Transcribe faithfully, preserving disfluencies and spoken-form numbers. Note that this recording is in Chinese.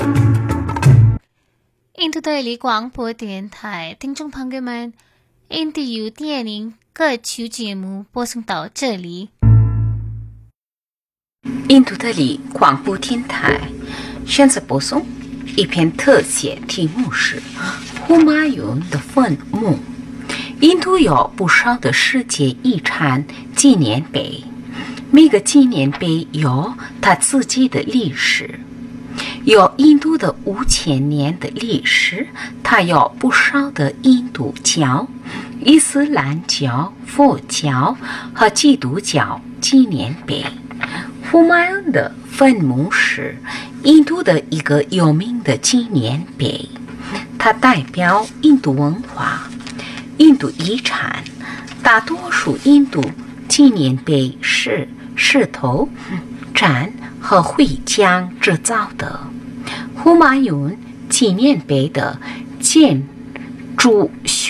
印度对里广播电台听众朋友们，印度有电影歌曲节目播送到这里。 印度的里广播电台现在播送一篇特写，题目是胡马雍的坟墓。印度有不少的世界遗产纪念碑，每个纪念碑有它自己的历史。有印度的五千年的历史，它有不少的印度教、伊斯兰教、佛教和基督教纪念碑。胡马雍的坟墓是印度的一个有名的纪念碑，它代表印度文化、印度遗产。大多数印度纪念碑是石头、毡和灰浆制造的。胡马雍纪念碑的建筑